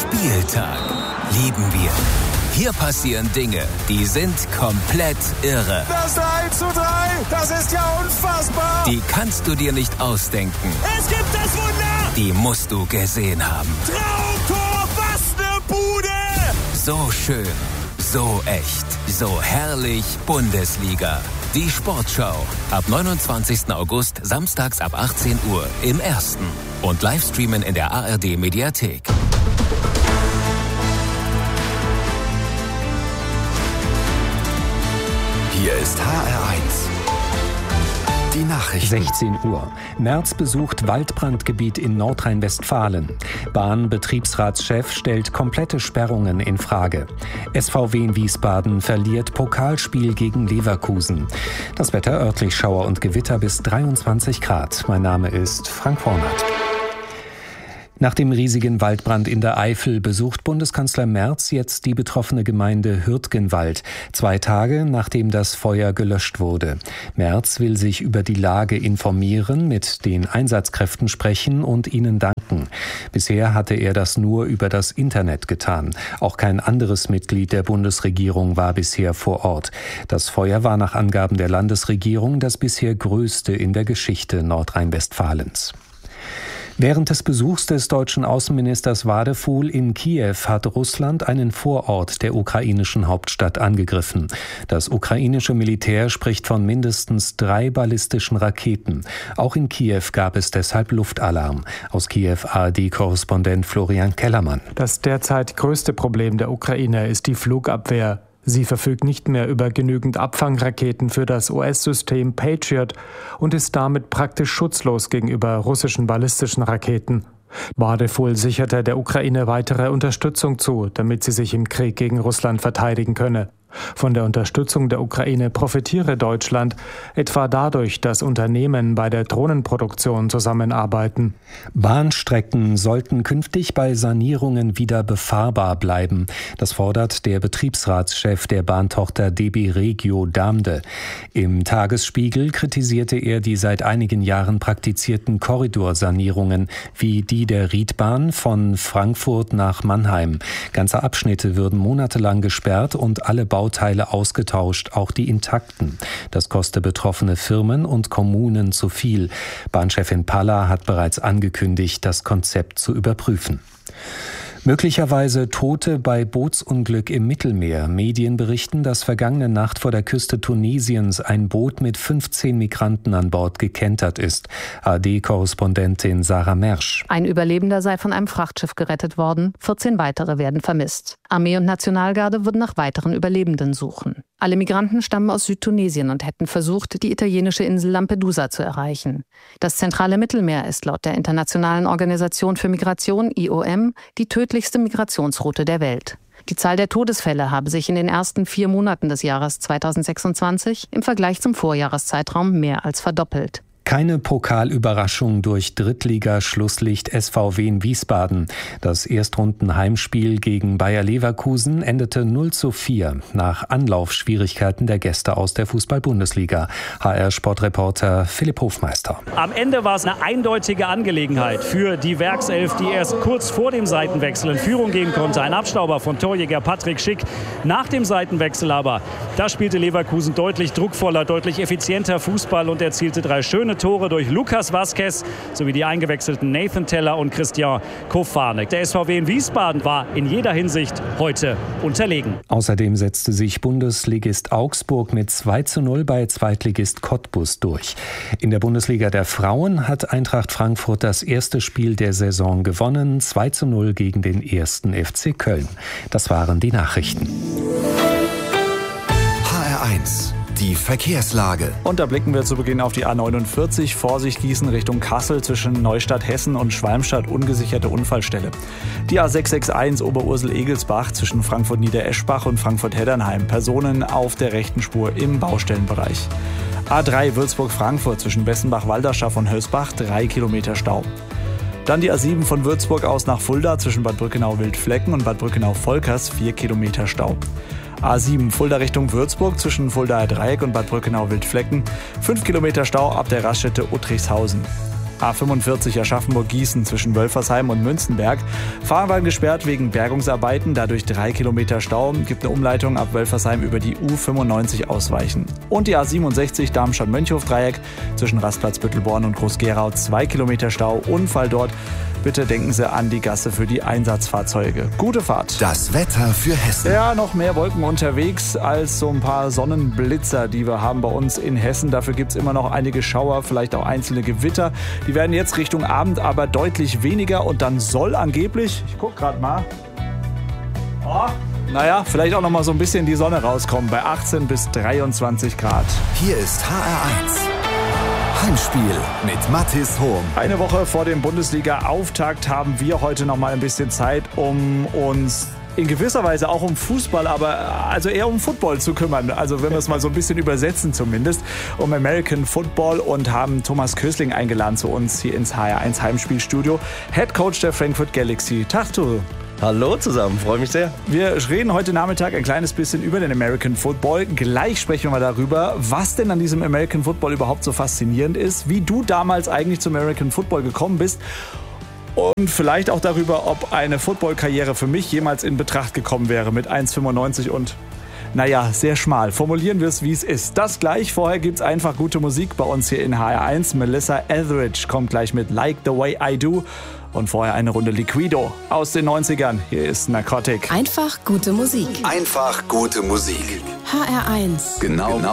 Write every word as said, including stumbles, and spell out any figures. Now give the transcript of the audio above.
Spieltag. Lieben wir. Hier passieren Dinge, die sind komplett irre. Das eins zu drei, das ist ja unfassbar. Die kannst du dir nicht ausdenken. Es gibt das Wunder. Die musst du gesehen haben. Traumtor, was ne Bude. So schön, so echt, so herrlich Bundesliga. Die Sportschau. Ab neunundzwanzigsten August, samstags ab achtzehn Uhr im Ersten. Und Livestreamen in der A R D-Mediathek. Hier ist H R eins. Die Nachrichten. sechzehn Uhr. Merz besucht Waldbrandgebiet in Nordrhein-Westfalen. Bahnbetriebsratschef stellt komplette Sperrungen in Frage. S V W in Wiesbaden verliert Pokalspiel gegen Leverkusen. Das Wetter örtlich Schauer und Gewitter bis dreiundzwanzig Grad. Mein Name ist Frank Vornert. Nach dem riesigen Waldbrand in der Eifel besucht Bundeskanzler Merz jetzt die betroffene Gemeinde Hürtgenwald, zwei Tage nachdem das Feuer gelöscht wurde. Merz will sich über die Lage informieren, mit den Einsatzkräften sprechen und ihnen danken. Bisher hatte er das nur über das Internet getan. Auch kein anderes Mitglied der Bundesregierung war bisher vor Ort. Das Feuer war nach Angaben der Landesregierung das bisher größte in der Geschichte Nordrhein-Westfalens. Während des Besuchs des deutschen Außenministers Wadefuhl in Kiew hat Russland einen Vorort der ukrainischen Hauptstadt angegriffen. Das ukrainische Militär spricht von mindestens drei ballistischen Raketen. Auch in Kiew gab es deshalb Luftalarm. Aus Kiew A R D-Korrespondent Florian Kellermann. Das derzeit größte Problem der Ukraine ist die Flugabwehr. Sie verfügt nicht mehr über genügend Abfangraketen für das U S-System Patriot und ist damit praktisch schutzlos gegenüber russischen ballistischen Raketen. Wadefuhl sicherte der Ukraine weitere Unterstützung zu, damit sie sich im Krieg gegen Russland verteidigen könne. Von der Unterstützung der Ukraine profitiere Deutschland, etwa dadurch, dass Unternehmen bei der Drohnenproduktion zusammenarbeiten. Bahnstrecken sollten künftig bei Sanierungen wieder befahrbar bleiben. Das fordert der Betriebsratschef der Bahntochter D B Regio Damde. Im Tagesspiegel kritisierte er die seit einigen Jahren praktizierten Korridorsanierungen, wie die der Riedbahn von Frankfurt nach Mannheim. Ganze Abschnitte würden monatelang gesperrt und alle Bauteile ausgetauscht, auch die intakten. Das koste betroffene Firmen und Kommunen zu viel. Bahnchefin Palla hat bereits angekündigt, das Konzept zu überprüfen. Möglicherweise Tote bei Bootsunglück im Mittelmeer. Medien berichten, dass vergangene Nacht vor der Küste Tunesiens ein Boot mit fünfzehn Migranten an Bord gekentert ist. A R D-Korrespondentin Sarah Mersch. Ein Überlebender sei von einem Frachtschiff gerettet worden. vierzehn weitere werden vermisst. Armee und Nationalgarde würden nach weiteren Überlebenden suchen. Alle Migranten stammen aus Südtunesien und hätten versucht, die italienische Insel Lampedusa zu erreichen. Das zentrale Mittelmeer ist laut der Internationalen Organisation für Migration I O M die tödlichste Migrationsroute der Welt. Die Zahl der Todesfälle habe sich in den ersten vier Monaten des Jahres zweitausendsechsundzwanzig im Vergleich zum Vorjahreszeitraum mehr als verdoppelt. Keine Pokalüberraschung durch Drittliga-Schlusslicht S V W in Wiesbaden. Das Erstrunden-Heimspiel gegen Bayer Leverkusen endete null zu vier nach Anlaufschwierigkeiten der Gäste aus der Fußball-Bundesliga. H R-Sportreporter Philipp Hofmeister. Am Ende war es eine eindeutige Angelegenheit für die Werkself, die erst kurz vor dem Seitenwechsel in Führung gehen konnte. Ein Abstauber von Torjäger Patrick Schick. Nach dem Seitenwechsel aber, da spielte Leverkusen deutlich druckvoller, deutlich effizienter Fußball und erzielte drei schöne Tore durch Lucas Vazquez sowie die eingewechselten Nathan Teller und Christian Kofanek. Der S V W in Wiesbaden war in jeder Hinsicht heute unterlegen. Außerdem setzte sich Bundesligist Augsburg mit zwei zu null bei Zweitligist Cottbus durch. In der Bundesliga der Frauen hat Eintracht Frankfurt das erste Spiel der Saison gewonnen, zwei zu null gegen den ersten F C Köln. Das waren die Nachrichten. H R eins. Die Verkehrslage. Und da blicken wir zu Beginn auf die A neunundvierzig, Vorsicht Gießen Richtung Kassel zwischen Neustadt Hessen und Schwalmstadt, ungesicherte Unfallstelle. Die A sechs sechs eins Oberursel-Egelsbach zwischen Frankfurt-Niedereschbach und Frankfurt-Heddernheim, Personen auf der rechten Spur im Baustellenbereich. A drei Würzburg-Frankfurt zwischen Bessenbach-Walderschaft und Hösbach, drei Kilometer Stau. Dann die A sieben von Würzburg aus nach Fulda zwischen Bad Brückenau-Wildflecken und Bad Brückenau-Volkers, vier Kilometer Stau. A sieben Fulda Richtung Würzburg zwischen Fuldaer Dreieck und Bad Brückenau-Wildflecken, fünf Kilometer Stau ab der Raststätte Uttrichshausen. A fünfundvierzig Aschaffenburg-Gießen zwischen Wölfersheim und Münzenberg. Fahrbahn gesperrt wegen Bergungsarbeiten, dadurch drei Kilometer Stau. Gibt eine Umleitung ab Wölfersheim über die U fünfundneunzig ausweichen. Und die A siebenundsechzig Darmstadt-Mönchhof-Dreieck zwischen Rastplatz Büttelborn und Groß-Gerau, zwei Kilometer Stau. Unfall dort. Bitte denken Sie an die Gasse für die Einsatzfahrzeuge. Gute Fahrt. Das Wetter für Hessen. Ja, noch mehr Wolken unterwegs als so ein paar Sonnenblitzer, die wir haben bei uns in Hessen. Dafür gibt es immer noch einige Schauer, vielleicht auch einzelne Gewitter. Die werden jetzt Richtung Abend aber deutlich weniger und dann soll angeblich, ich guck gerade mal, oh, naja, vielleicht auch noch mal so ein bisschen die Sonne rauskommen bei achtzehn bis dreiundzwanzig Grad. Hier ist H R eins. Heimspiel mit Mathis Hohm. Eine Woche vor dem Bundesliga-Auftakt haben wir heute noch mal ein bisschen Zeit, um uns in gewisser Weise auch um Fußball, aber also eher um Football zu kümmern. Also wenn wir es mal so ein bisschen übersetzen zumindest, um American Football, und haben Thomas Kösling eingeladen zu uns hier ins H R eins Heimspielstudio. Head Coach der Frankfurt Galaxy. Tag, du. Hallo zusammen, freue mich sehr. Wir reden heute Nachmittag ein kleines bisschen über den American Football. Gleich sprechen wir mal darüber, was denn an diesem American Football überhaupt so faszinierend ist, wie du damals eigentlich zum American Football gekommen bist und vielleicht auch darüber, ob eine Football-Karriere für mich jemals in Betracht gekommen wäre mit eins Komma fünfundneunzig und naja, sehr schmal. Formulieren wir es, wie es ist. Das gleich. Vorher gibt's einfach gute Musik bei uns hier in H R eins. Melissa Etheridge kommt gleich mit Like the Way I Do. Und vorher eine Runde Liquido aus den neunzigern. Hier ist Narcotic. Einfach gute Musik. Einfach gute Musik. H R eins. Genau.